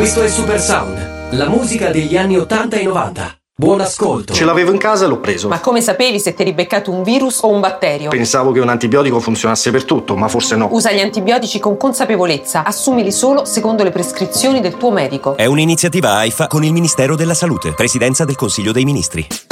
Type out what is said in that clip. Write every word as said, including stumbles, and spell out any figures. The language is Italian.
Questo è Super Sound, la musica degli anni ottanta e novanta. Buon ascolto. Ce l'avevo in casa e l'ho preso. Ma come sapevi se ti eri beccato un virus o un batterio? Pensavo che un antibiotico funzionasse per tutto, ma forse no. Usa gli antibiotici con consapevolezza. Assumili solo secondo le prescrizioni del tuo medico. È un'iniziativa AIFA con il Ministero della Salute, Presidenza del Consiglio dei Ministri.